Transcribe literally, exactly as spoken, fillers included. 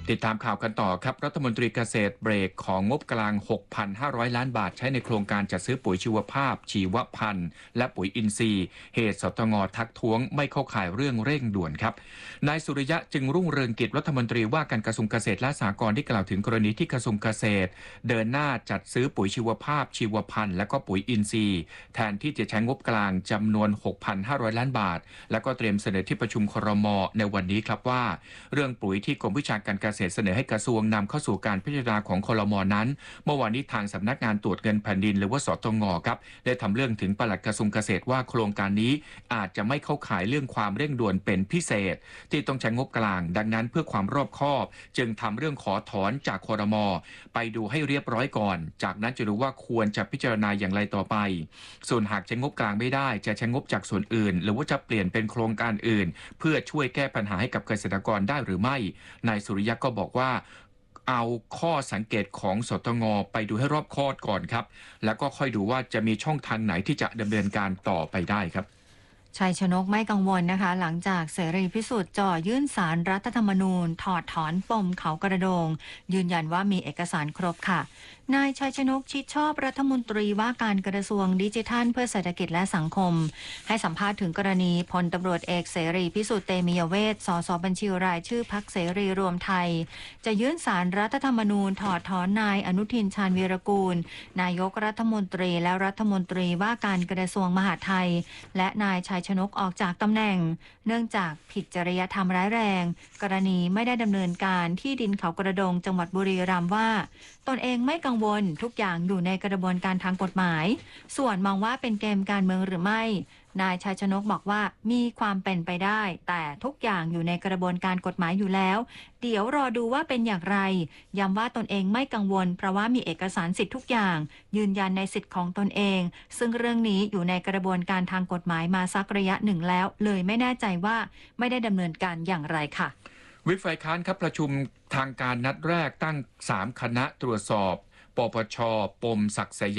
ติดตามข่าวกันต่อครับรัฐมนตรีเกษตรเบรกของงบกลาง หกพันห้าร้อย ล้านบาทใช้ในโครงการจัดซื้อปุ๋ยชีวภาพชีวพันธุ์และปุ๋ยอินทรีย์เหตุสตงทักท้วงไม่เข้าข่ายเรื่องเร่งด่วนครับนายสุริยะจึงรุ่งเรืองกิจรัฐมนตรีว่าการกระทรวงเกษตรและสหกรณ์ได้กล่าวถึงกรณีที่กระทรวงเกษตรเดินหน้าจัดซื้อปุ๋ยชีวภาพชีวพันธุ์และก็ปุ๋ยอินทรีย์แทนที่จะใช้งบกลางจำนวน หกพันห้าร้อย ล้านบาทและก็เตรียมเสนอที่ประชุมครม.ในวันนี้ครับว่าเรื่องปุ๋ยที่กรมวิชาการเกษตรเสนอให้กระทรวงนำเข้าสู่การพิจารณาของครม.นั้นเมื่อวานนี้ทางสำนักงานตรวจเงินแผ่นดินหรือว่าสตง.ครับได้ทำเรื่องถึงปลัดกระทรวงเกษตรว่าโครงการนี้อาจจะไม่เข้าข่ายเรื่องความเร่งด่วนเป็นพิเศษที่ต้องใช้งบกลางดังนั้นเพื่อความรอบคอบจึงทำเรื่องขอถอนจากครม.ไปดูให้เรียบร้อยก่อนจากนั้นจะรู้ว่าควรจะพิจารณาอย่างไรต่อไปส่วนหากใช้งบกลางไม่ได้จะใช้งบจากส่วนอื่นหรือว่าจะเปลี่ยนเป็นโครงการอื่นเพื่อช่วยแก้ปัญหาให้กับเกษตรกรได้หรือไม่นายสุริยะก็บอกว่าเอาข้อสังเกตของสตง.ไปดูให้รอบคอบก่อนครับแล้วก็ค่อยดูว่าจะมีช่องทางไหนที่จะดำเนินการต่อไปได้ครับชัยชนกไม่กังวลนะคะหลังจากเสรีพิสุทธิ์จ่อยื่นสารรัฐธรรมนูญถอดถอนปมเขากระโดงยืนยันว่ามีเอกสารครบค่ะนายชัยชนกชิดชอบรัฐมนตรีว่าการกระทรวงดิจิทัลเพื่อเศรษฐกิจและสังคมให้สัมภาษณ์ถึงกรณีพลตำรวจเอกเสรีพิสุทธิ์เตมียเวทสสบัญชีรายชื่อพรรคเสรีรวมไทยจะยื่นสารรัฐธรรมนูญถอดถอนนายอนุทินชาญวีรกูลนายกรัฐมนตรีและรัฐมนตรีว่าการกระทรวงมหาดไทยและนายชัยชนกออกจากตำแหน่งเนื่องจากผิดจริยธรรมร้ายแรงกรณีไม่ได้ดำเนินการที่ดินเขากระโดงจังหวัดบุรีรัมย์ว่าตนเองไม่กังวลทุกอย่างอยู่ในกระบวนการทางกฎหมายส่วนมองว่าเป็นเกมการเมืองหรือไม่นายชัยชนกบอกว่ามีความเป็นไปได้แต่ทุกอย่างอยู่ในกระบวนการกฎหมายอยู่แล้วเดี๋ยวรอดูว่าเป็นอย่างไรย้ำว่าตนเองไม่กังวลเพราะว่ามีเอกสารสิทธิ์ทุกอย่างยืนยันในสิทธิ์ของตนเองซึ่งเรื่องนี้อยู่ในกระบวนการทางกฎหมายมาสักระยะหนึ่งแล้วเลยไม่แน่ใจว่าไม่ได้ดำเนินการอย่างไรค่ะวิปฝ่ายค้านครับประชุมทางการนัดแรกตั้งสามคณะตรวจสอบปปช.ปมศักดิ์สยาม